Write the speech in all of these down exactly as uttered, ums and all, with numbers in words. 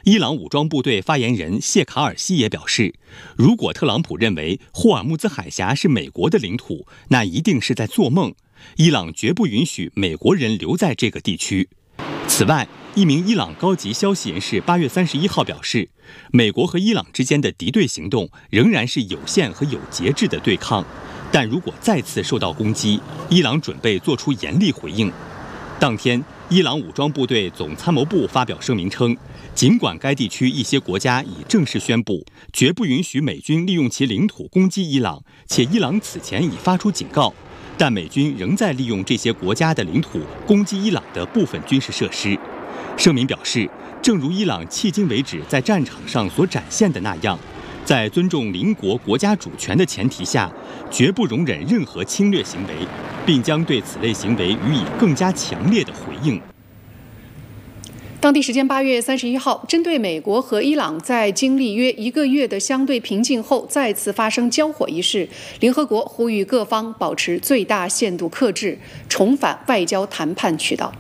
伊朗武装部队发言人谢卡尔西也表示，如果特朗普认为霍尔木兹海峡是美国的领土，那一定是在做梦。伊朗绝不允许美国人留在这个地区。此外，一名伊朗高级消息人士八月三十一号表示，美国和伊朗之间的敌对行动仍然是有限和有节制的对抗，但如果再次受到攻击，伊朗准备做出严厉回应。当天，伊朗武装部队总参谋部发表声明称，尽管该地区一些国家已正式宣布绝不允许美军利用其领土攻击伊朗，且伊朗此前已发出警告，但美军仍在利用这些国家的领土攻击伊朗的部分军事设施。声明表示，正如伊朗迄今为止在战场上所展现的那样，在尊重邻国国家主权的前提下，绝不容忍任何侵略行为，并将对此类行为予以更加强烈的回应。 当地时间八月三十一号，针对美国和伊朗在经历约一个月的相对平静后再次发生交火一事，联合国呼吁各方保持最大限度克制，重返外交谈判渠道。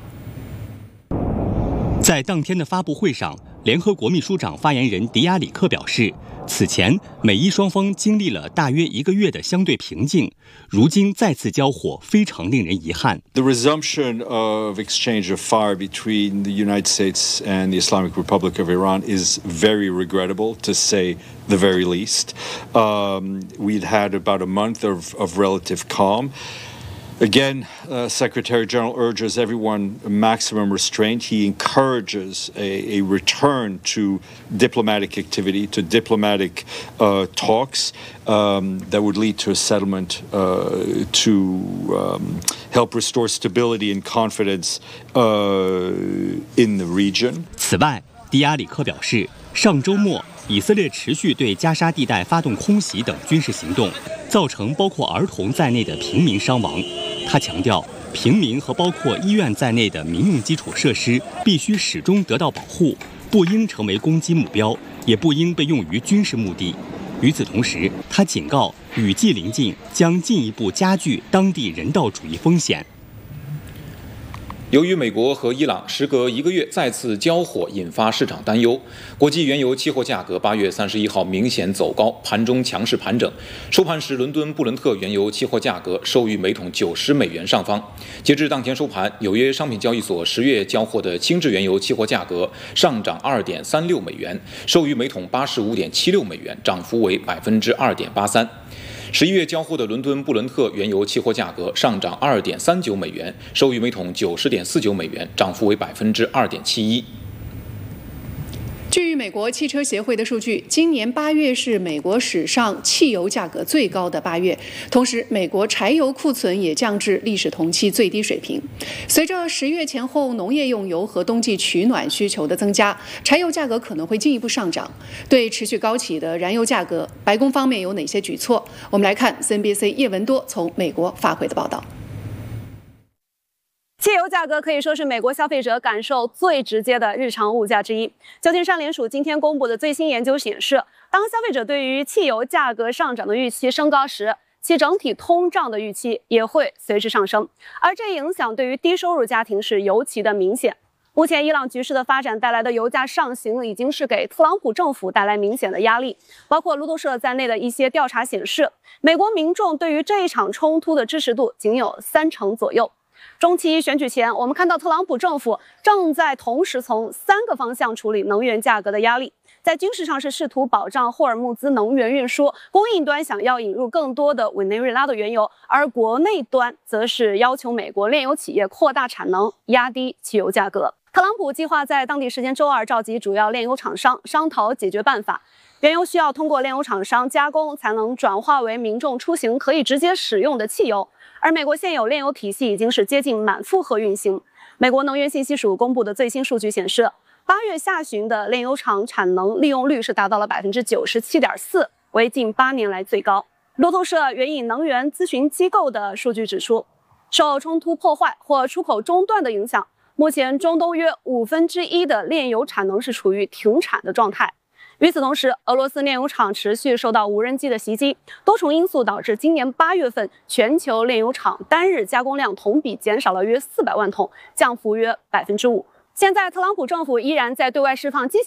在当天的发布会上，联合国秘书长发言人迪亚里克表示，此前美伊双方经历了大约一个月的相对平静，如今再次交火非常令人遗憾。 The resumption of exchange of fire between the United States and the Islamic Republic of Iran is very regrettable, to say the very least. Um, we'd had about a month of, of relative calm. Again, uh, Secretary General urges everyone maximum restraint. He encourages a, a return to diplomatic activity, to diplomatic uh, talks um, that would lead to a settlement uh, to um, help restore stability and confidence uh, in the region. 此外，迪亚里克表示，上周末以色列持续对加沙地带发动空袭等军事行动，造成包括儿童在内的平民伤亡。他强调，平民和包括医院在内的民用基础设施必须始终得到保护，不应成为攻击目标，也不应被用于军事目的。与此同时，他警告，雨季临近将进一步加剧当地人道主义风险。 由于美国和伊朗时隔一个月再次交火，引发市场担忧，国际原油期货价格八月三十一号明显走高，盘中强势盘整。收盘时，伦敦布伦特原油期货价格收于每桶九十美元上方。截至当天收盘，纽约商品交易所十月交货的轻质原油期货价格上涨二点三六美元，收于每桶八十五点七六美元，涨幅为百分之二点八三。十一月交货的伦敦布伦特原油期货价格上涨二点三九美元，收于每桶九十点四九美元，涨幅为百分之二点七一。 据美国汽车协会的数据，今年八月是美国史上汽油价格最高的八月，同时美国柴油库存也降至历史同期最低水平。随着十月前后农业用油和冬季取暖需求的增加，柴油价格可能会进一步上涨。对持续高企的燃油价格，白宫方面有哪些举措？我们来看 C N B C 叶文多从美国发回的报道。 汽油价格可以说是美国消费者感受最直接的日常物价之一。旧金山联储今天公布的最新研究显示，当消费者对于汽油价格上涨的预期升高时，其整体通胀的预期也会随之上升，而这影响对于低收入家庭是尤其的明显。目前伊朗局势的发展带来的油价上行，已经是给特朗普政府带来明显的压力。包括路透社在内的一些调查显示，美国民众对于这一场冲突的支持度仅有三成左右。中期选举前，我们看到特朗普政府正在同时从三个方向处理能源价格的压力。在军事上是试图保障霍尔木兹能源运输，供应端想要引入更多的委内瑞拉的原油，而国内端则是要求美国炼油企业扩大产能，压低汽油价格。特朗普计划在当地时间周二召集主要炼油厂商商讨解决办法。原油需要通过炼油厂商加工，才能转化为民众出行可以直接使用的汽油。而美国现有炼油体系已经是接近满负荷运行。美国能源信息署公布的最新数据显示，八月下旬的炼油厂产能利用率是达到了百分之九十七点四，为近八年来最高。路透社援引能源咨询机构的数据指出，受冲突破坏或出口中断的影响，目前中东约五分之一的炼油产能是处于停产的状态。与此同时，俄罗斯炼油厂持续受到无人机的袭击，多重因素导致今年八月份全球炼油厂单日加工量同比减少了约四百万桶，降幅约百分之五。现在，特朗普政府依然在对外释放积极